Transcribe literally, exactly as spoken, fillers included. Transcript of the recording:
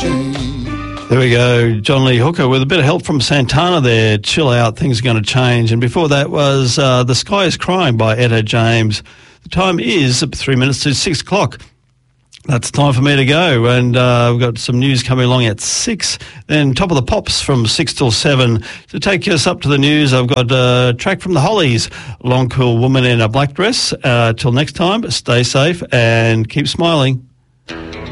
There we go, John Lee Hooker with a bit of help from Santana there. Chill out, things are going to change. And before that was uh, The Sky is Crying by Etta James. The time is three minutes to six o'clock. That's time for me to go, and uh, we've got some news coming along at six. Then Top of the Pops from six till seven. To take us up to the news, I've got a track from the Hollies, Long Cool Woman in a Black Dress. Uh, till next time, stay safe and keep smiling.